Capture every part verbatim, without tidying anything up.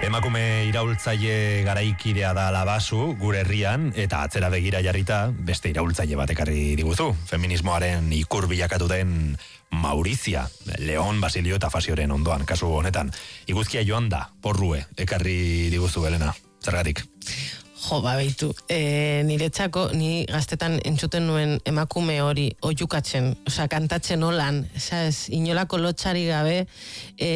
Emakume iraultzaile garaikidea da Labasu, gure herrian, eta atzera begira jarrita, beste iraultzaile bat ekarri diguzu. Feminismoaren ikur bilakatu den Maurizia, Leon, Basilio eta Fasioren ondoan, kasu honetan. Iguzkia joan da, porrue, ekarri diguzu, Elena. Zergatik? Jo, ba, behitu, e, niretzako, ni gaztetan entzuten nuen emakume hori oiukatzen, oza, kantatzen holan, esaz, inolako lotxari gabe, e,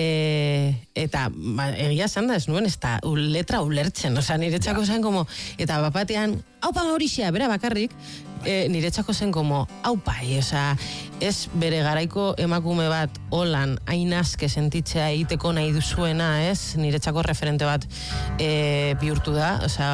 eta ba, egia zan da, ez nuen, ez da, letra ulertzen, oza, niretzako zen como, eta bapatean, haupa Maurizia, bera bakarrik, e, niretzako zen como, haupai, oza, ez bere garaiko emakume bat holan, hain aske sentitzea egiteko nahi duzuena, ez, niretzako referente bat e, bihurtu da, oza,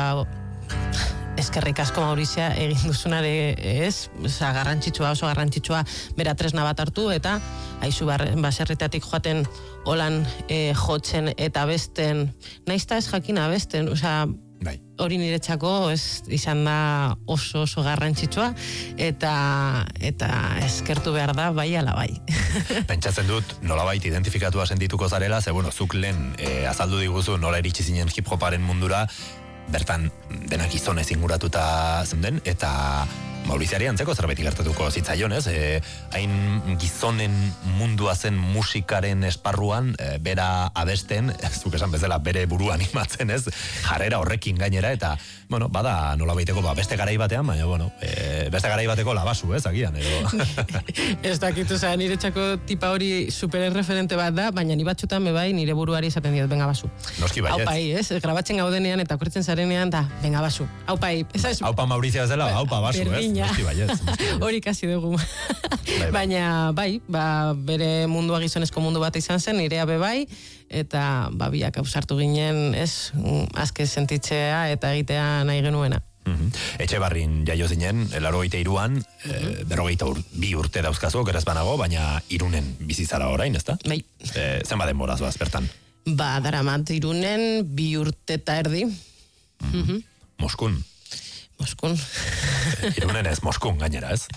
eskerrik asko Maurizia egin duzunare, ez, oza, garrantzitsua, oso garrantzitsua bera tresna bat hartu, eta haizu baserritatik joaten holan e, jotzen eta besten, naizta ez jakina besten, oza, bai. Hori niretzako ez izan da oso oso garrantzitsua eta eta eskertu behar da bai ala bai. Pentsatzen dut nolabait identifikatua sentituko zarela, ze bueno, zuk lehen e, azaldu diguzu nola iritsi zinen hip hoparen mundura, bertan denak gizonez inguratuta zenden, eta Mauriziari antzeko zerbait gertatuko zitzaion, ez? E, hain gizonen mundua zen musikaren esparruan, e, bera abesten, zuk esan bezala bere burua animatzen, ez? Jarrera horrekin gainera, eta, bueno, bada nola baiteko, ba, beste garai batean, baina, bueno, e, beste garai bateko Labasu, ez, agian, edo. Ez dakitu, oza, niretzako tipa hori supererreferente bat da, baina ni batzutan bebai nire buruari esaten diot, benga basu. Noski baiet. Haupai, ez? Grabatzen gaudenean eta okurtzen zarenean, da, benga basu. Haupai, ez ez? Haupa Maurizia bezala, haupa basu, ez? Noski baiet. Hori kasi dugu. Bai, bai. Baina, bai, ba, bere mundua gizonezko mundu bat izan zen, nirea bebai, eta ba, biak ausartu ginen, ez, azke sentitzea eta egitea nahi genuena. Mm-hmm. Etxebarrin jaio zinen, laurogeita hiruan, mm-hmm. e, berrogeita ur, bi urte dauzkazu, geraz banago, baina Irunen bizizara orain, ezta? Bai. E, zenba denbora zoaz, bertan? Ba, daramat Irunen bi urte eta erdi. Mm-hmm. Mm-hmm. Moskun. Moskun. Irunen ez, Moskun gainera, ez?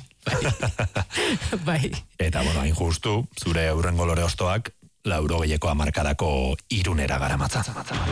Bai. Eta, bueno, hain justu, zure aurrengo lore ostoak, laurogeieko hamarkadako Irunera garamatza.